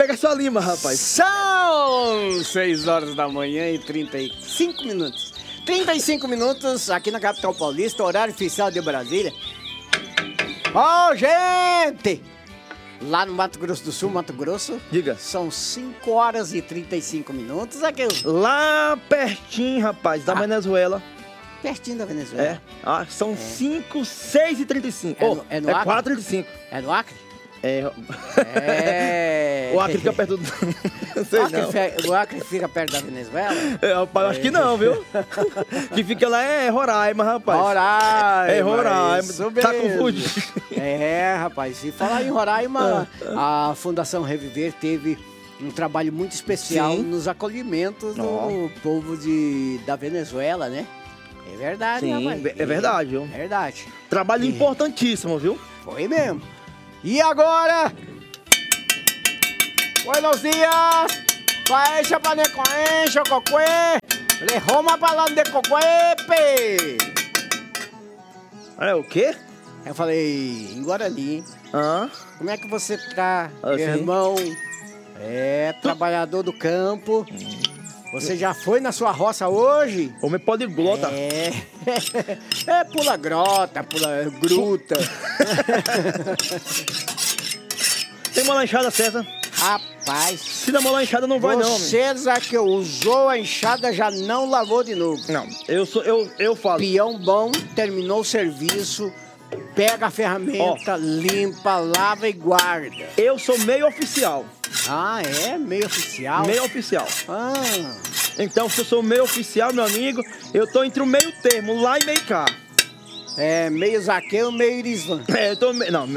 Pega sua lima, rapaz. São 6 horas da manhã e 35 minutos. 35 minutos aqui na capital paulista, horário oficial de Brasília. Ó, gente! Lá no Mato Grosso do Sul, Mato Grosso. Diga. São 5 horas e 35 minutos. Aqui, Lá pertinho, rapaz, da Venezuela. pertinho da Venezuela. São 5, 6 e 35. É no Acre? 4 e 35. É no Acre? É. É. O Acre fica perto do... Não sei não. O Acre fica perto da Venezuela? Rapaz, eu acho que não, viu? Que fica lá é Roraima, rapaz. Roraima. É Roraima. Isso Tá mesmo. confundindo. É, rapaz. E falar em Roraima, a Fundação Reviver teve um trabalho muito especial nos acolhimentos do povo da Venezuela, né? É verdade, Sim, rapaz. é verdade, viu? É verdade. Trabalho importantíssimo, viu? Foi mesmo. E agora? Buenos dias. Coecha panecoencha, cocué. Roma falando de cocuepe. É o quê? Eu falei, em Guarani, como é que você tá, meu sim. irmão? Trabalhador do campo. Você já foi na sua roça hoje? Homem poliglota. Pula grota, pula gruta. Tem uma lanchada, César? Rapaz. Se der uma lanchada, não vai não. Você já que usou a enxada, já não lavou de novo. Não, eu falo. Peão bom, terminou o serviço, pega a ferramenta, limpa, lava e guarda. Eu sou meio oficial. Ah, é? Meio oficial? Meio oficial. Ah. Então, se eu sou meio oficial, meu amigo, eu tô entre o meio termo, lá e meio cá. É, meio Zaqueu, meio Irisvan. Eu tô meio... Não.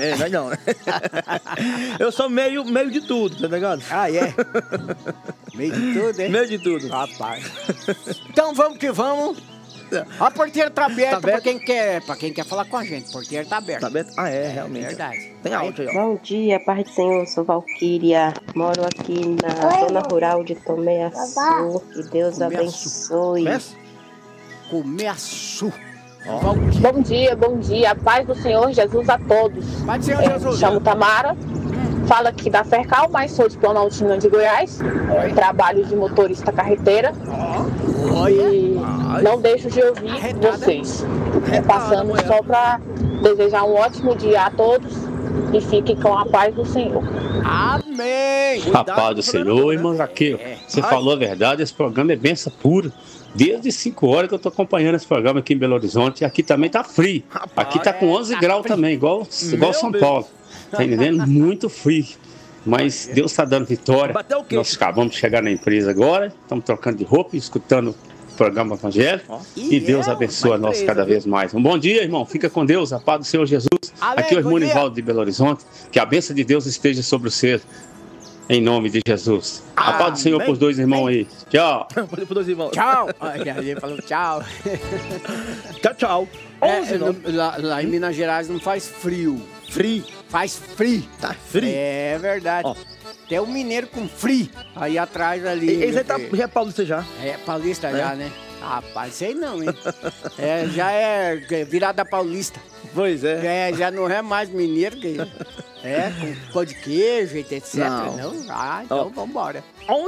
Eu sou meio de tudo, tá ligado? Ah, é? Meio de tudo, hein? Meio de tudo. Rapaz. Então vamos que vamos. A porteira tá aberta pra quem quer falar com a gente. A porteira tá aberta. Tá aberto? Ah, realmente. Verdade. Tem áudio aí, ó. Bom dia, paz do Senhor, sou Valquíria. Moro aqui na zona rural de Tomé-Açu. Que Deus abençoe. Começo. Bom dia, paz do Senhor Jesus a todos. Paz do Senhor Jesus. Me chamo Tamara, falo aqui da Fercal, mas sou de Planaltina de Goiás. Trabalho de motorista carreteira. E não deixo de ouvir vocês. Passando só para desejar um ótimo dia a todos e fiquem com a paz do Senhor. Amém! A paz do Senhor, irmão Zaqueu. Você falou a verdade, esse programa é benção pura. Desde 5 horas que eu tô acompanhando esse programa aqui em Belo Horizonte. E aqui também tá frio. Aqui tá com 11 graus também, igual São Paulo. Tá entendendo? Muito frio. Mas Deus tá dando vitória. Nós acabamos de chegar na empresa agora. Estamos trocando de roupa, escutando o programa evangélico. E Deus abençoe a nós cada vez mais. Um bom dia, irmão. Fica com Deus. A paz do Senhor Jesus. Aqui é o irmão Nivaldo de Belo Horizonte. Que a bênção de Deus esteja sobre você. Em nome de Jesus. A paz do Senhor pros dois irmãos aí. Tchau. Pros dois irmãos. Tchau. Ele falou tchau. Tchau. Lá em Minas Gerais não faz frio. Faz frio. Tá frio. É verdade. Tem um mineiro com frio. Aí atrás ali. Esse já é paulista já. É paulista já, né? Rapaz, sei não, hein? Já é virada paulista. Pois é. Já não é mais mineiro que... com pão de queijo, etc. Não? Então vambora.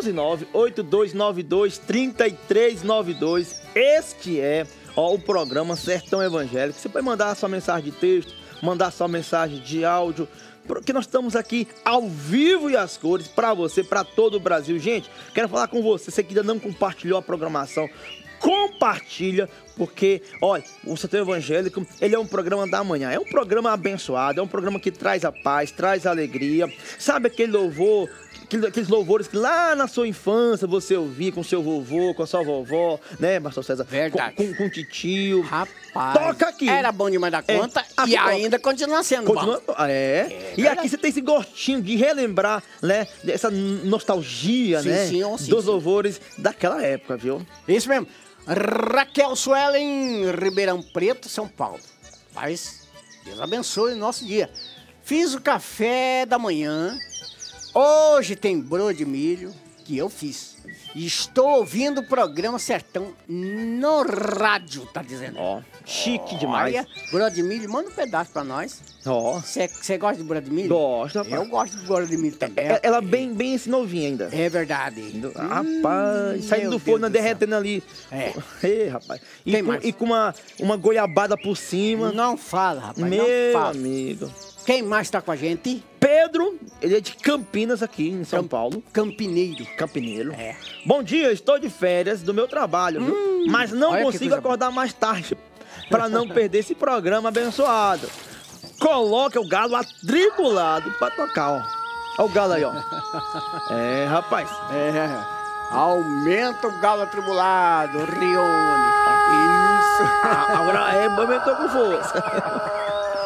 11982923392. Este é o programa Sertão Evangélico. Você pode mandar sua mensagem de texto, mandar sua mensagem de áudio, porque nós estamos aqui ao vivo e às cores para você, para todo o Brasil. Gente, quero falar com você. Você que ainda não compartilhou a programação, compartilha, porque, olha, o Sertão Evangélico, ele é um programa da manhã, é um programa abençoado, é um programa que traz a paz, traz a alegria. Sabe aquele louvor, aqueles louvores que lá na sua infância você ouvia com seu vovô, com a sua vovó, né, pastor César? Verdade. Com o titio. Rapaz. Toca aqui. Era bom demais da conta e ainda continua sendo bom. E aqui você tem esse gostinho de relembrar, né, dessa nostalgia, né, dos louvores daquela época, viu? Isso mesmo. Raquel Suelen, Ribeirão Preto, São Paulo. Mas Deus abençoe o nosso dia. Fiz o café da manhã. Hoje tem broa de milho, que eu fiz. Estou ouvindo o programa Sertão no rádio, tá dizendo. Ó, chique demais. Olha, broa de milho, manda um pedaço pra nós. Ó. Você gosta de broa de milho? Gosto, rapaz. Eu gosto de broa de milho também. Ela bem assim, novinha ainda. É verdade. Rapaz, saindo do forno, derretendo ali. É. Ei, rapaz. Tem mais? E com uma goiabada por cima. Não fala, rapaz, não Meu fala. amigo. Quem mais tá com a gente? Pedro, ele é de Campinas aqui, em São Paulo. Campineiro. Campineiro. É. Bom dia, estou de férias do meu trabalho, viu? Mas não olha que consigo coisa acordar mais tarde para não perder esse programa abençoado. Coloque o galo atribulado para tocar, ó. Olha o galo aí, ó. É, rapaz. É. Aumenta o galo atribulado, Rione. Isso. Agora aumentou com força.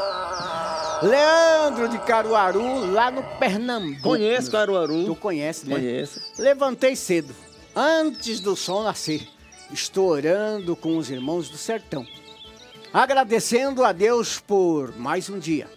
Leandro de Caruaru, lá no Pernambuco. Conheço Caruaru. Tu conhece, né? Conheço. Levantei cedo, antes do sol nascer. Estou orando com os irmãos do sertão, agradecendo a Deus por mais um dia.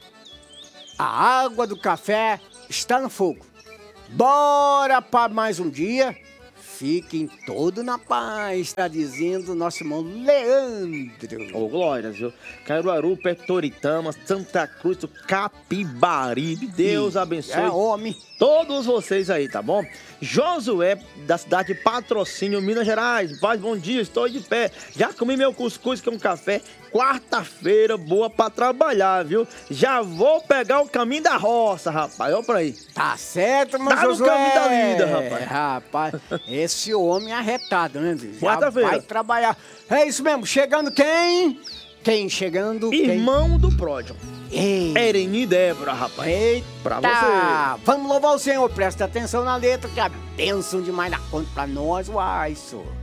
A água do café está no fogo. Bora para mais um dia. Fiquem todos na paz, está dizendo nosso irmão Leandro. Ô, glórias, viu? Caruaru, Petoritama, Santa Cruz, do Capibaribe. Deus abençoe. É homem. Todos vocês aí, tá bom? Josué, da cidade de Patrocínio, Minas Gerais. Paz, bom dia, estou de pé. Já comi meu cuscuz, que é um café. Quarta-feira, boa pra trabalhar, viu? Já vou pegar o caminho da roça, rapaz. Olha pra aí. Tá certo, meu Tá no Josué. caminho da lida, rapaz. Rapaz, esse homem é arretado, né, bicho? Já Quarta-feira. vai trabalhar. É isso mesmo, chegando quem? Quem chegando? Irmão do pródigo. Ei. Ereni e Débora, rapaz. Eita. Pra você. Vamos louvar o Senhor, presta atenção na letra, que é a bênção demais na conta pra nós, uai, senhor.